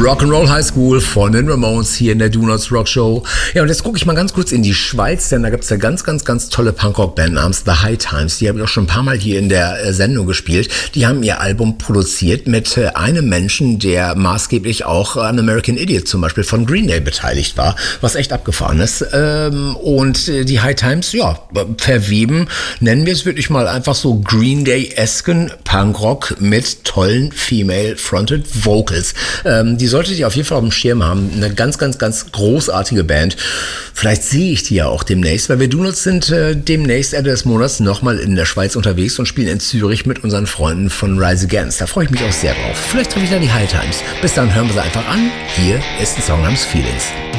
Rock'n'Roll High School von den Ramones hier in der Do Nots Rock Show. Ja, und jetzt gucke ich mal ganz kurz in die Schweiz, denn da gibt es eine ganz tolle Punkrock-Band namens The High Times. Die habe ich auch schon ein paar Mal hier in der Sendung gespielt. Die haben ihr Album produziert mit einem Menschen, der maßgeblich auch an American Idiot zum Beispiel von Green Day beteiligt war, was echt abgefahren ist. Und die High Times, ja, verweben, nennen wir es wirklich mal einfach so Green Day-esken Punkrock mit tollen Female-Fronted Vocals. Die solltet ihr auf jeden Fall auf dem Schirm haben. Eine ganz großartige Band. Vielleicht sehe ich die ja auch demnächst, weil wir Donuts sind demnächst Ende des Monats nochmal in der Schweiz unterwegs und spielen in Zürich mit unseren Freunden von Rise Against. Da freue ich mich auch sehr drauf. Vielleicht treffe ich da die High Times. Bis dann hören wir sie einfach an. Hier ist ein Song namens Feelings.